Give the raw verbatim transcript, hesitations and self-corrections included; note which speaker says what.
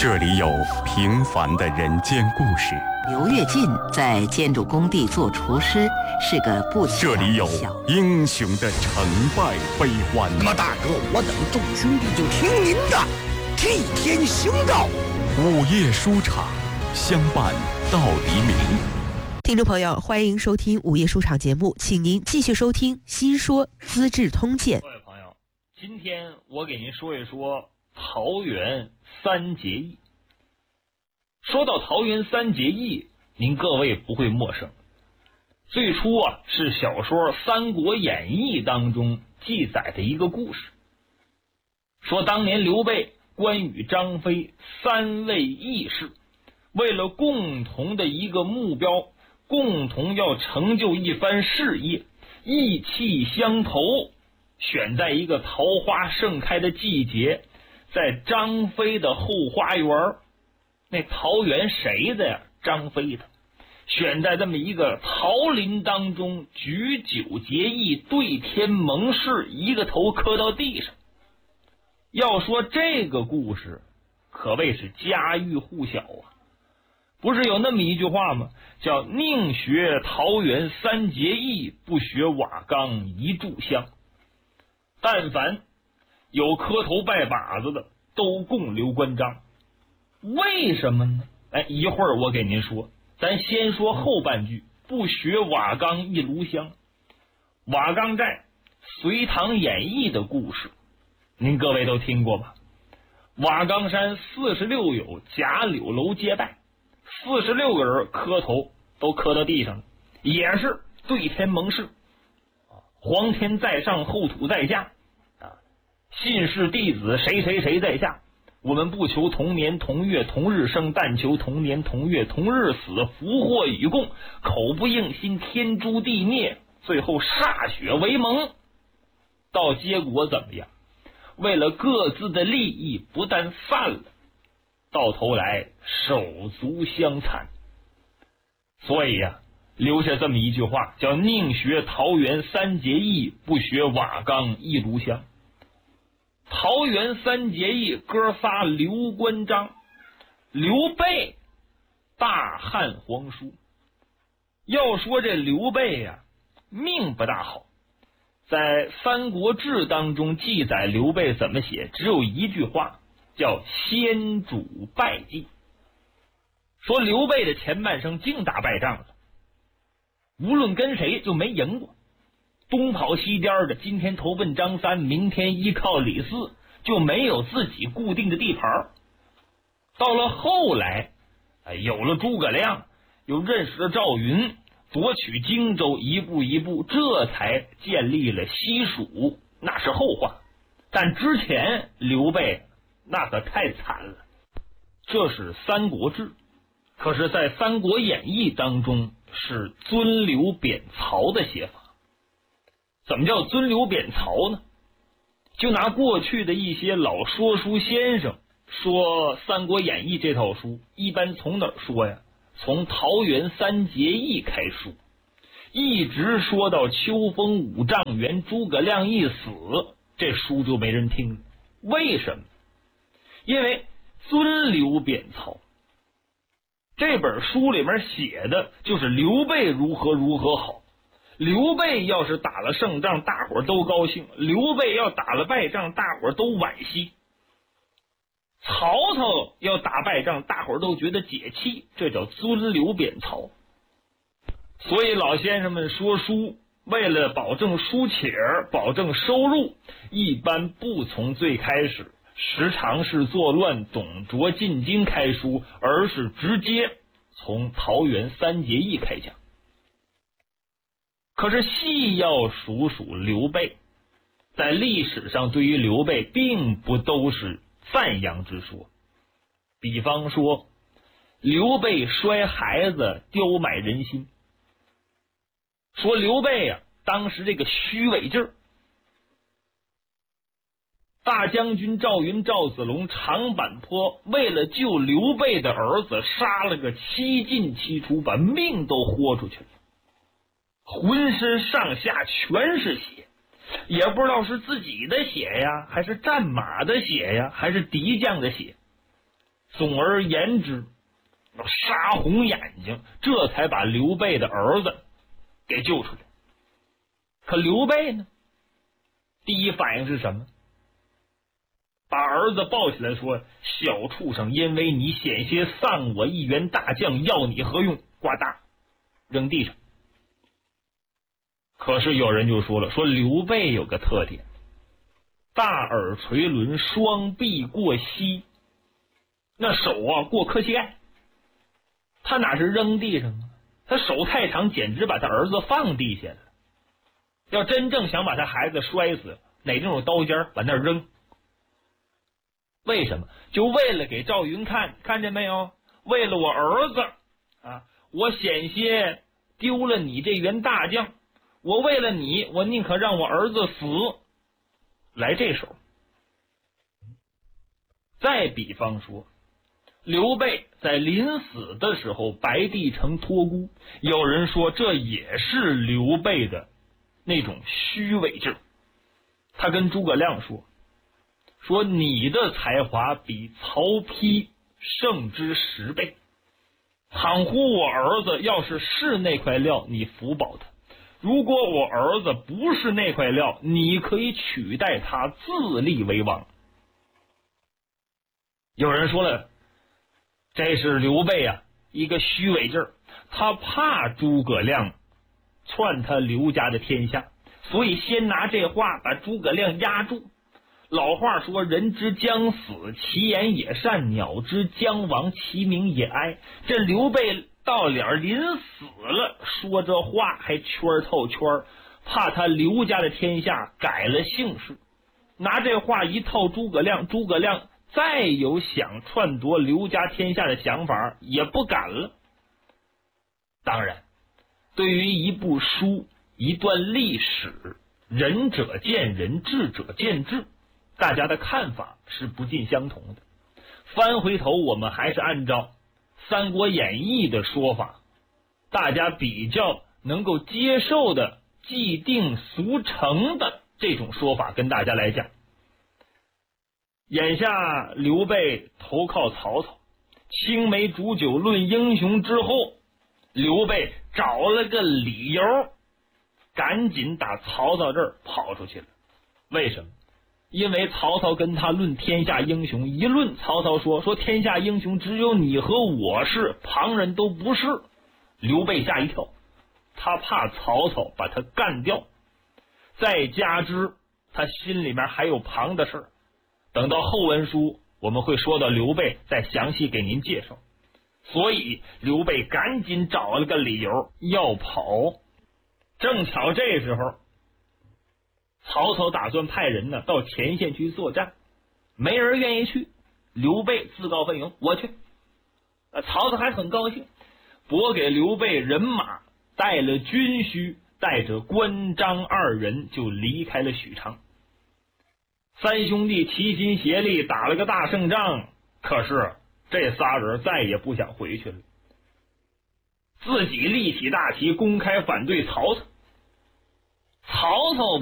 Speaker 1: 这里有平凡的人间故事。
Speaker 2: 刘跃进在建筑工地做厨师，是个不起眼的小。
Speaker 1: 这里有英雄的成败悲欢。
Speaker 3: 那么大哥，我等众兄弟就听您的，替天行道。
Speaker 1: 午夜书场，相伴到黎明。
Speaker 4: 听众朋友，欢迎收听午夜书场节目，请您继续收听《新说资治通鉴》。
Speaker 5: 各位朋友，今天我给您说一说桃园三结义。说到桃园三结义，您各位不会陌生。最初啊，是小说《三国演义》当中记载的一个故事，说当年刘备、关羽、张飞三位义士，为了共同的一个目标，共同要成就一番事业，意气相投，选在一个桃花盛开的季节，在张飞的后花园，那桃园谁的呀？张飞的。选在这么一个桃林当中，举酒结义，对天盟誓，一个头磕到地上。要说这个故事可谓是家喻户晓啊。不是有那么一句话吗？叫宁学桃园三结义，不学瓦岗一炷香。但凡有磕头拜把子的，都供刘关张。为什么呢？哎，一会儿我给您说。咱先说后半句，不学瓦岗一炉香。瓦岗寨隋唐演义的故事您各位都听过吧？瓦岗山四十六友，贾柳楼接拜，四十六个人磕头都磕到地上了，也是对天盟誓，皇天在上，后土在下啊，信氏弟子谁谁谁在下，我们不求同年同月同日生，但求同年同月同日死，福祸与共，口不应心，天诛地灭，最后歃血为盟。到结果怎么样？为了各自的利益，不但散了，到头来手足相残。所以呀、啊，留下这么一句话，叫宁学桃园三结义，不学瓦岗一炉香。桃园三结义，哥仨刘关张。刘备大汉皇叔。要说这刘备呀、啊，命不大好。在《三国志》当中记载刘备怎么写，只有一句话，叫先主败绩。说刘备的前半生净打败仗了，无论跟谁就没赢过，东跑西颠的，今天投奔张三，明天依靠李四，就没有自己固定的地盘。到了后来，有了诸葛亮，又认识了赵云，夺取荆州，一步一步，这才建立了西蜀，那是后话。但之前刘备那可太惨了。这是《三国志》，可是在《三国演义》当中是尊刘贬曹的写法。怎么叫尊刘贬曹呢？就拿过去的一些老说书先生说《三国演义》这套书，一般从哪儿说呀？从桃园三结义开书，一直说到秋风五丈原，诸葛亮一死，这书就没人听了。为什么？因为尊刘贬曹这本书里面写的就是刘备如何如何好。刘备要是打了胜仗，大伙儿都高兴；刘备要打了败仗，大伙儿都惋惜。曹操要打败仗，大伙儿都觉得解气，这叫尊刘贬曹。所以老先生们说书，为了保证书帖儿，保证收入，一般不从最开始时常是作乱董卓进京开书，而是直接从桃园三结义开讲。可是细要数数刘备，在历史上对于刘备并不都是赞扬之说。比方说刘备摔孩子，刁买人心。说刘备啊，当时这个虚伪劲儿，大将军赵云、赵子龙、长坂坡为了救刘备的儿子，杀了个七进七出，把命都豁出去了，浑身上下全是血，也不知道是自己的血呀，还是战马的血呀，还是敌将的血。 总而言之，杀红眼睛，这才把刘备的儿子给救出来。可刘备呢，第一反应是什么？把儿子抱起来说：“小畜生，因为你险些丧我一员大将，要你何用？”呱嗒扔地上。可是有人就说了，说刘备有个特点，大耳垂轮，双臂过膝，那手啊过磕膝盖，他哪是扔地上啊？他手太长，简直把他儿子放地下了。要真正想把他孩子摔死，哪种刀尖往那扔？为什么？就为了给赵云看，看见没有？为了我儿子啊，我险些丢了你这员大将，我为了你，我宁可让我儿子死。来这手。再比方说，刘备在临死的时候白帝城托孤，有人说这也是刘备的那种虚伪劲儿。他跟诸葛亮说，说你的才华比曹丕胜之十倍，倘乎我儿子要是是那块料，你辅保他；如果我儿子不是那块料，你可以取代他，自立为王。有人说了，这是刘备啊一个虚伪劲儿，他怕诸葛亮篡他刘家的天下，所以先拿这话把诸葛亮压住。老话说，人之将死，其言也善；鸟之将亡，其鸣也哀。这刘备到脸临死了，说这话还圈透圈，怕他刘家的天下改了姓氏，拿这话一套诸葛亮，诸葛亮再有想篡夺刘家天下的想法也不敢了。当然，对于一部书，一段历史，仁者见仁，智者见智，大家的看法是不尽相同的。翻回头，我们还是按照《三国演义》的说法，大家比较能够接受的既定俗成的这种说法跟大家来讲。眼下刘备投靠曹操，青梅煮酒论英雄之后，刘备找了个理由，赶紧打曹操这儿跑出去了。为什么？因为曹操跟他论天下英雄，一论曹操说说天下英雄只有你和我是，旁人都不是。刘备吓一跳，他怕曹操把他干掉，再加之他心里面还有旁的事儿。等到后文书我们会说到刘备，再详细给您介绍。所以刘备赶紧找了个理由要跑。正巧这时候曹操打算派人呢到前线去作战，没人愿意去。刘备自告奋勇，我去。曹操还很高兴，拨给刘备人马，带了军需，带着关张二人就离开了许昌。三兄弟齐心协力打了个大胜仗，可是这仨人再也不想回去了，自己立起大旗，公开反对曹操。曹操